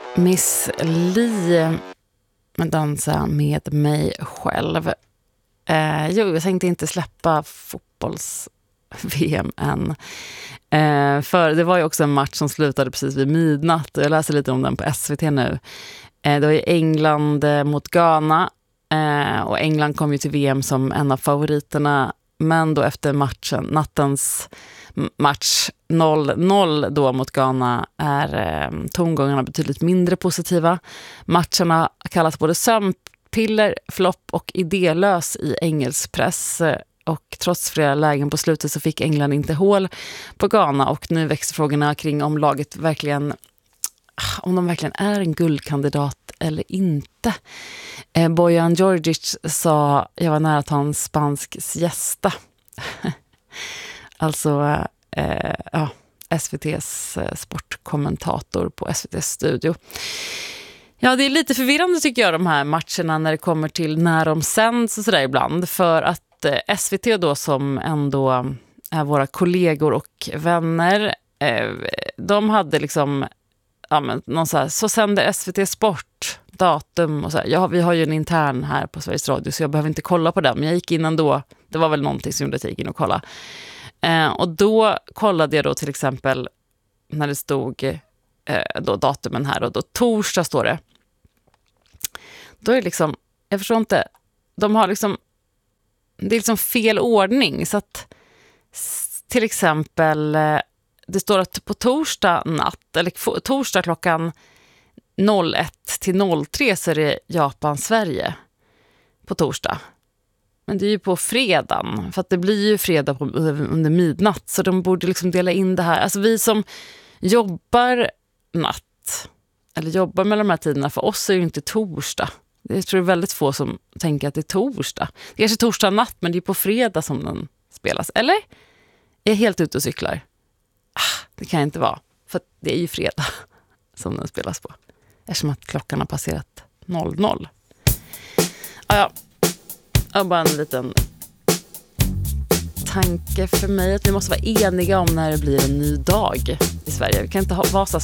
Miss Li dansa med mig själv. Jag tänkte inte släppa fotbolls-VM än. För det var ju också en match som slutade precis vid midnatt. Jag läser lite om den på SVT nu. Det var ju England mot Ghana. Och England kom ju till VM som en av favoriterna. Men då efter nattens match 0-0 då mot Ghana är tongångarna betydligt mindre positiva. Matcherna kallas både sömnpiller, flopp och idélös i engelsk press. Och trots flera lägen på slutet så fick England inte hål på Ghana. Och nu växer frågorna kring om laget verkligen är en guldkandidat eller inte. Bojan Djordjic sa jag var nära att ha en spansk siesta. Alltså SVT:s sportkommentator på SVTs studio. Ja, det är lite förvirrande tycker jag de här matcherna när det kommer till när de sänds och sådär ibland. För att SVT då som ändå är våra kollegor och vänner, de hade liksom någon så sänder SVT Sport datum och så här. Ja, vi har ju en intern här på Sveriges Radio så jag behöver inte kolla på den. Men jag gick in ändå. Det var väl någonting som gjorde att jag gick in och kolla. Och då kollade jag då till exempel när det stod då datumen här och då torsdag står det. Då är det liksom, jag förstår inte, de har liksom, det är liksom fel ordning så att till exempel det står att på torsdag natt eller torsdag klockan 01 till 03 så är det Japan-Sverige på torsdag. Men det är ju på fredagen, för att det blir ju fredag under midnatt. Så de borde liksom dela in det här. Alltså vi som jobbar natt, eller jobbar med de här tiderna, för oss är ju inte torsdag. Jag tror det är väldigt få som tänker att det är torsdag. Det är kanske torsdag natt, men det är på fredag som den spelas. Eller? Jag är helt ute och cyklar. Det kan inte vara, för det är ju fredag som den spelas på. Eftersom att klockan har passerat 00. Ja. Bara en liten tanke för mig att vi måste vara eniga om när det blir en ny dag i Sverige. Vi kan inte vara så